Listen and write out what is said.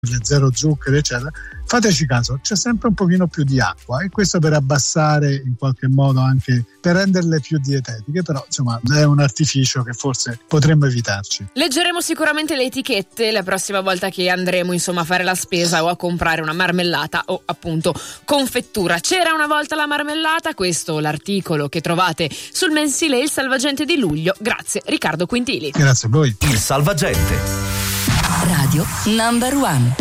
zero zuccheri eccetera, fateci caso, c'è sempre un pochino più di acqua, e questo per abbassare in qualche modo, anche per renderle più dietetiche, però insomma è un artificio che forse potremmo evitarci. Leggeremo sicuramente le etichette la prossima volta che andremo insomma a fare la spesa o a comprare una marmellata o appunto confettura. C'era una volta la marmellata, questo l'articolo che trovate sul mensile Il Salvagente di luglio. Grazie Riccardo Quintili. Grazie a voi. Il Salvagente. Radio Number One.